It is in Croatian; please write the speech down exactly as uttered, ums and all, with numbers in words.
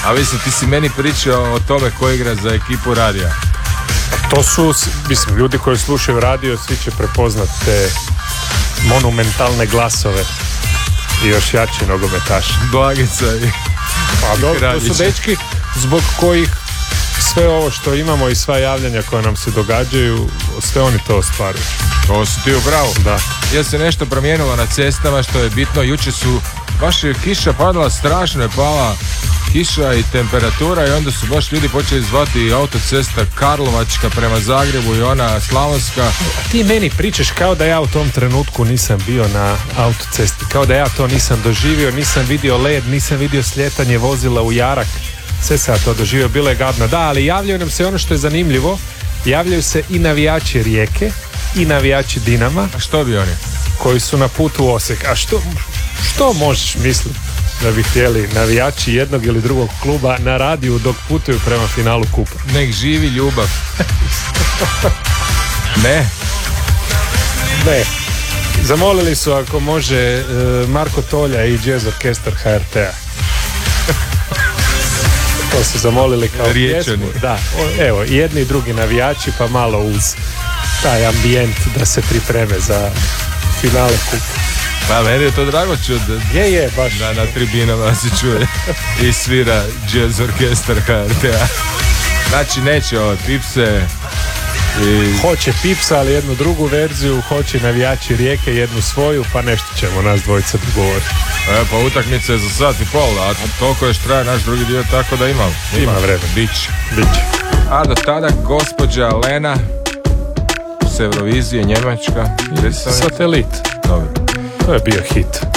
A mislim, ti si meni pričao o tome ko igra za ekipu radija. To su, mislim, ljudi koji slušaju radio, svi će prepoznat te monumentalne glasove i još jači nogometaši. Blagica i... Pa dobro, to su dečki zbog kojih sve ovo što imamo i sva javljanja koja nam se događaju, sve oni to ostvaruju. To si ti upravo. Da. Je se nešto promijenilo na cestama što je bitno. Jučer su, baš je kiša padala, strašno je pala kiša i temperatura i onda su baš ljudi počeli zvati autocesta Karlovačka prema Zagrebu i ona Slavonska. A ti meni pričaš kao da ja u tom trenutku nisam bio na autocesti, kao da ja to nisam doživio, nisam vidio led, nisam vidio sljetanje vozila u jarak. Sve sam ja to doživio, bilo je gadno. Da, ali javljaju nam se ono što je zanimljivo, javljaju se i navijači Rijeke i navijači Dinama. A što bi oni? Koji su na putu u Osijek. A što, što možeš misliti da bi htjeli navijači jednog ili drugog kluba na radiju dok putuju prema finalu kupa? Nek živi ljubav. Ne. Ne. Zamolili su ako može Marko Tolja i Jazz Orkestar H R T-a. To su zamolili kao pjesmu. Da, evo, jedni i drugi navijači pa malo uz taj ambijent da se pripreme za finale kupa. Pa meni je to drago čuti. Je, je, baš. Da na tribinama se čuje i svira Jazz Orkestar H R T-a. Znači neće ove Pipse i... Hoće Pipsa, ali jednu drugu verziju, hoće navijači Rijeke jednu svoju, pa nešto ćemo nas dvojica dogovoriti. E, pa utakmica je za sat i pol, a toliko još traje naš drugi dio, tako da imam. Ima, ima vremena. Bić. Bić. A do tada gospođa Lena s Eurovizije, Njemačka. Satelit. Dobro. To je bio hit.